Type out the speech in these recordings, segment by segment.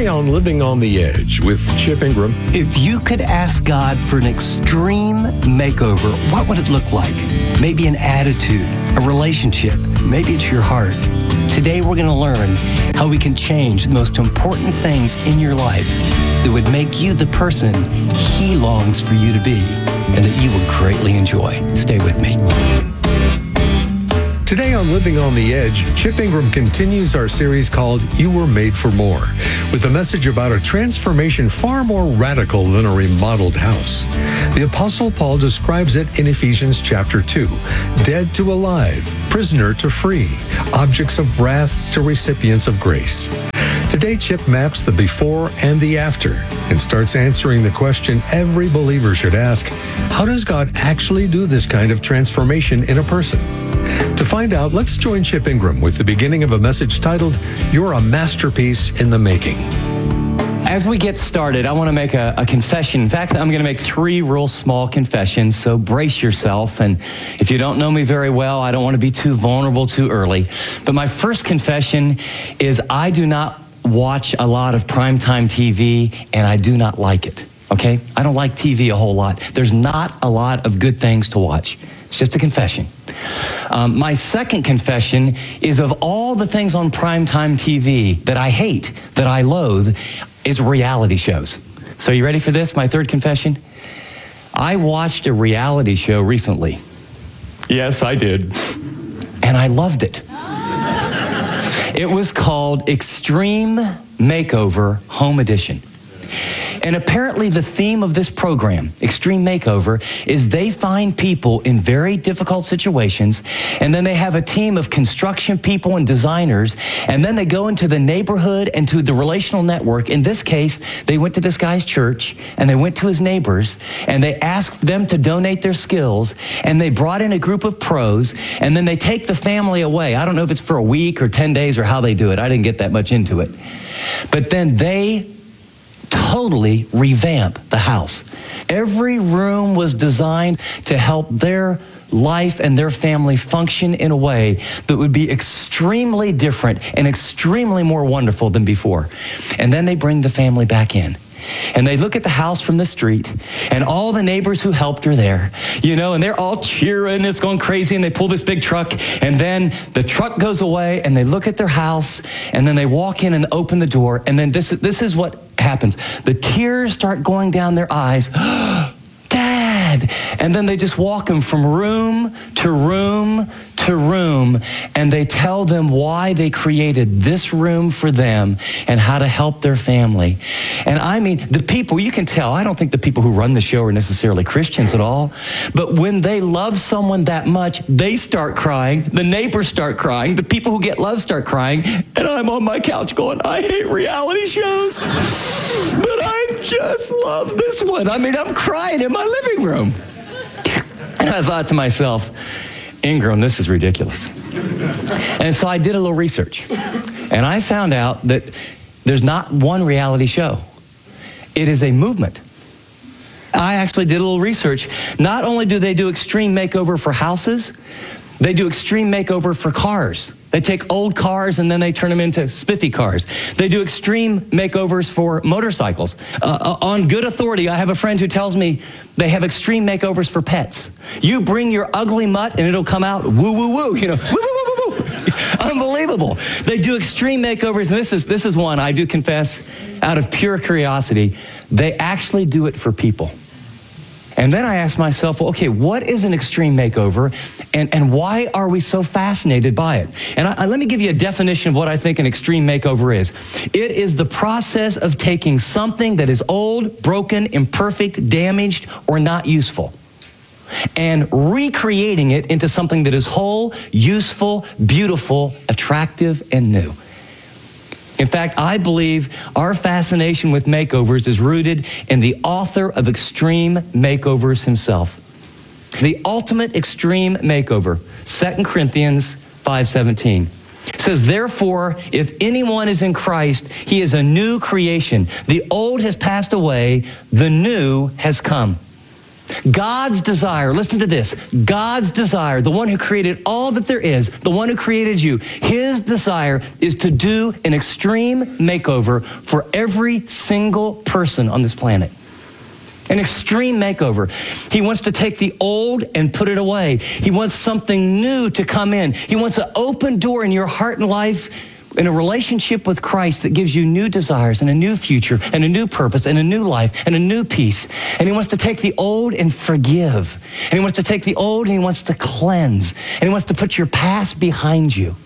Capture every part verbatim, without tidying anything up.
Today on Living on the Edge with Chip Ingram. If you could ask God for an extreme makeover, what would it look like? Maybe an attitude, a relationship, maybe it's your heart. Today we're going to learn how we can change the most important things in your life that would make you the person He longs for you to be and that you will greatly enjoy. Stay with me. Today on Living on the Edge, Chip Ingram continues our series called You Were Made for More, with a message about a transformation far more radical than a remodeled house. The Apostle Paul describes it in Ephesians chapter two, dead to alive, prisoner to free, objects of wrath to recipients of grace. Today, Chip maps the before and the after and starts answering the question every believer should ask: how does God actually do this kind of transformation in a person? To find out, let's join Chip Ingram with the beginning of a message titled, You're a Masterpiece in the Making. As we get started, I want to make a, a confession. In fact, I'm going to make three real small confessions, so brace yourself. And if you don't know me very well, I don't want to be too vulnerable too early. But my first confession is I do not watch a lot of primetime T V, and I do not like it, okay? I don't like T V a whole lot. There's not a lot of good things to watch. It's just a confession. Um, my second confession is of all the things on primetime T V that I hate, that I loathe, is reality shows. So are you ready for this, my third confession? I watched a reality show recently. Yes, I did. And I loved it. It was called Extreme Makeover Home Edition. And apparently the theme of this program, Extreme Makeover, is they find people in very difficult situations, and then they have a team of construction people and designers, and then they go into the neighborhood and to the relational network. In this case, they went to this guy's church, and they went to his neighbors, and they asked them to donate their skills, and they brought in a group of pros, and then they take the family away. I don't know if it's for a week or ten days or how they do it. I didn't get that much into it. But then they totally revamp the house. Every room was designed to help their life and their family function in a way that would be extremely different and extremely more wonderful than before. And then they bring the family back in. And they look at the house from the street, and all the neighbors who helped are there, you know, and they're all cheering, it's going crazy, and they pull this big truck, and then the truck goes away, and they look at their house, and then they walk in and open the door, and then this, this is what happens. The tears start going down their eyes. Dad! And then they just walk them from room to room to room, and they tell them why they created this room for them and how to help their family. And I mean, the people, you can tell, I don't think the people who run the show are necessarily Christians at all, but when they love someone that much, they start crying, the neighbors start crying, the people who get love start crying, and I'm on my couch going, I hate reality shows, but I just love this one. I mean, I'm crying in my living room. And I thought to myself, Ingram, this is ridiculous. And so I did a little research, and I found out that there's not one reality show. It is a movement. I actually did a little research. Not only do they do extreme makeover for houses, they do extreme makeover for cars. They take old cars and then they turn them into spiffy cars. They do extreme makeovers for motorcycles. Uh, on good authority, I have a friend who tells me they have extreme makeovers for pets. You bring your ugly mutt and it'll come out woo, woo, woo, you know, woo, woo, woo, woo. Unbelievable. They do extreme makeovers, and this is, this is one I do confess out of pure curiosity. They actually do it for people. And then I asked myself, well, okay, what is an extreme makeover, and, and why are we so fascinated by it? And I, I, let me give you a definition of what I think an extreme makeover is. It is the process of taking something that is old, broken, imperfect, damaged, or not useful, and recreating it into something that is whole, useful, beautiful, attractive, and new. In fact, I believe our fascination with makeovers is rooted in the author of Extreme Makeovers himself. The ultimate extreme makeover, Second Corinthians five seventeen. says, therefore, if anyone is in Christ, he is a new creation. The old has passed away, the new has come. God's desire, listen to this, God's desire, the one who created all that there is, the one who created you, his desire is to do an extreme makeover for every single person on this planet. An extreme makeover. He wants to take the old and put it away. He wants something new to come in. He wants an open door in your heart and life, in a relationship with Christ that gives you new desires and a new future and a new purpose and a new life and a new peace. And he wants to take the old and forgive. And he wants to take the old and he wants to cleanse. And he wants to put your past behind you.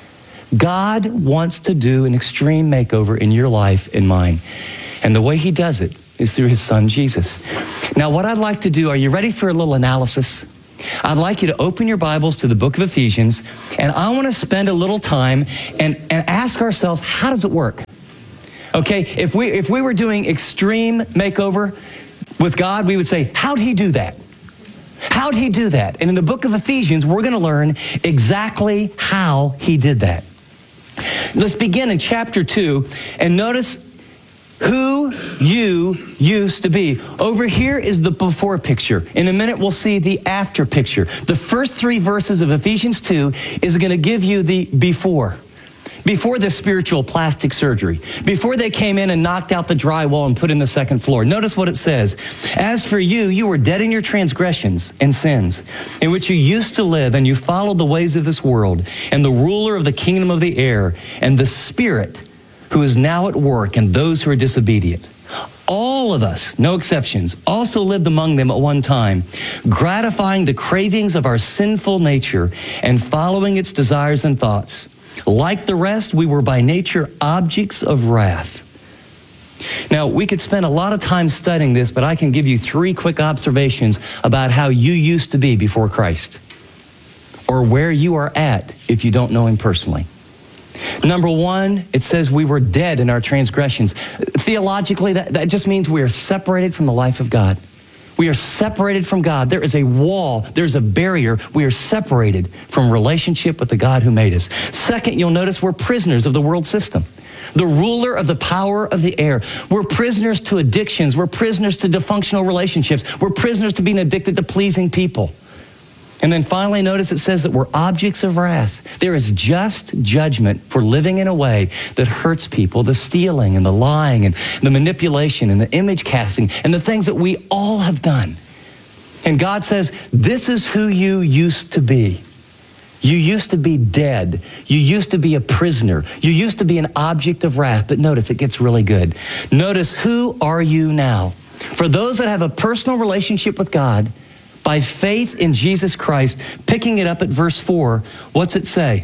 God wants to do an extreme makeover in your life and mine. And the way he does it is through his son, Jesus. Now, what I'd like to do, are you ready for a little analysis? I'd like you to open your Bibles to the book of Ephesians, and I want to spend a little time and, and ask ourselves, how does it work? Okay, if we, if we were doing extreme makeover with God, we would say, how'd he do that? How'd he do that? And in the book of Ephesians, we're going to learn exactly how he did that. Let's begin in chapter two, and notice who you used to be. Over here is the before picture. In a minute, we'll see the after picture. The first three verses of Ephesians two is going to give you the before. Before the spiritual plastic surgery. Before they came in and knocked out the drywall and put in the second floor. Notice what it says. As for you, you were dead in your transgressions and sins, in which you used to live, and you followed the ways of this world, and the ruler of the kingdom of the air, and the spirit who is now at work in those who are disobedient. All of us, no exceptions, also lived among them at one time, gratifying the cravings of our sinful nature and following its desires and thoughts. Like the rest, we were by nature objects of wrath. Now, we could spend a lot of time studying this, but I can give you three quick observations about how you used to be before Christ, or where you are at if you don't know him personally. Number one, it says we were dead in our transgressions. Theologically, that, that just means we are separated from the life of God. We are separated from God. There is a wall. There's a barrier. We are separated from relationship with the God who made us. Second, you'll notice we're prisoners of the world system. The ruler of the power of the air. We're prisoners to addictions. We're prisoners to dysfunctional relationships. We're prisoners to being addicted to pleasing people. And then finally, notice it says that we're objects of wrath. There is just judgment for living in a way that hurts people, the stealing and the lying and the manipulation and the image casting and the things that we all have done. And God says, this is who you used to be. You used to be dead. You used to be a prisoner. You used to be an object of wrath. But notice, it gets really good. Notice, who are you now? For those that have a personal relationship with God, by faith in Jesus Christ, picking it up at verse four, what's it say?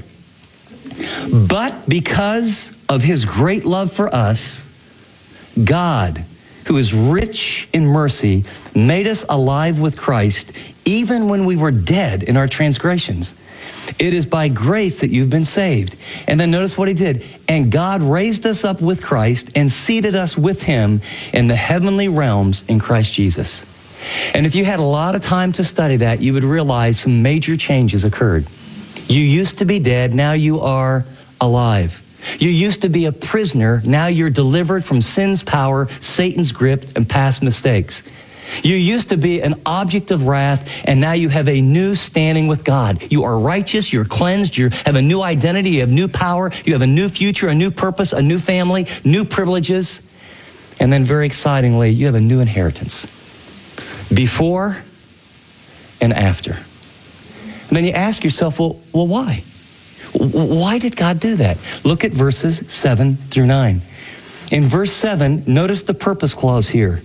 But because of his great love for us, God, who is rich in mercy, made us alive with Christ, even when we were dead in our transgressions. It is by grace that you've been saved. And then notice what he did. And God raised us up with Christ and seated us with him in the heavenly realms in Christ Jesus. And if you had a lot of time to study that, you would realize some major changes occurred. You used to be dead, now you are alive. You used to be a prisoner, now you're delivered from sin's power, Satan's grip, and past mistakes. You used to be an object of wrath, and now you have a new standing with God. You are righteous, you're cleansed, you have a new identity, you have new power, you have a new future, a new purpose, a new family, new privileges. And then very excitingly, you have a new inheritance. Before and after. And then you ask yourself, well, well, why? Why did God do that? Look at verses seven through nine. In verse seven, notice the purpose clause here.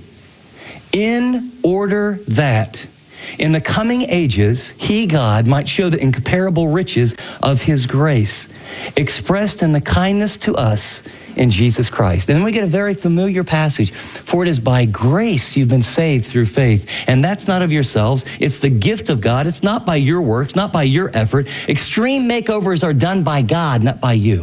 In order that in the coming ages, he, God, might show the incomparable riches of his grace, expressed in the kindness to us in Jesus Christ. And then we get a very familiar passage. For it is by grace you've been saved through faith. And that's not of yourselves. It's the gift of God. It's not by your works, not by your effort. Extreme makeovers are done by God, not by you.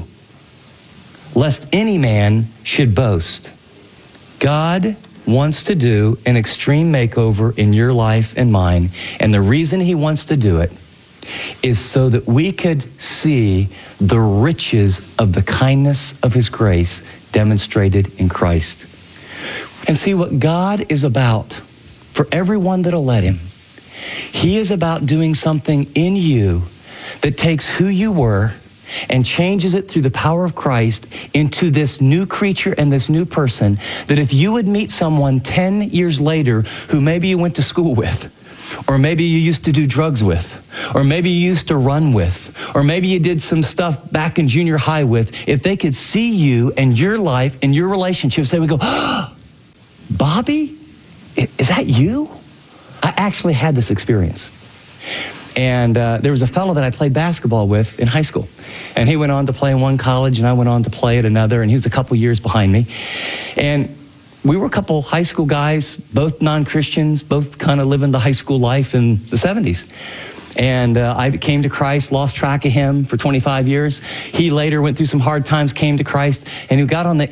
Lest any man should boast. God wants to do an extreme makeover in your life and mine. And the reason he wants to do it is so that we could see the riches of the kindness of his grace demonstrated in Christ. And see, what God is about for everyone that'll let him. He is about doing something in you that takes who you were and changes it through the power of Christ into this new creature and this new person, that if you would meet someone ten years later who maybe you went to school with, or maybe you used to do drugs with, or maybe you used to run with, or maybe you did some stuff back in junior high with, if they could see you and your life and your relationships, they would go, oh, Bobby, is that you? I actually had this experience. And uh, there was a fellow that I played basketball with in high school. And he went on to play in one college, and I went on to play at another, and he was a couple years behind me. And we were a couple high school guys, both non-Christians, both kind of living the high school life in the seventies. And uh, I came to Christ, lost track of him for twenty-five years. He later went through some hard times, came to Christ, and he got on the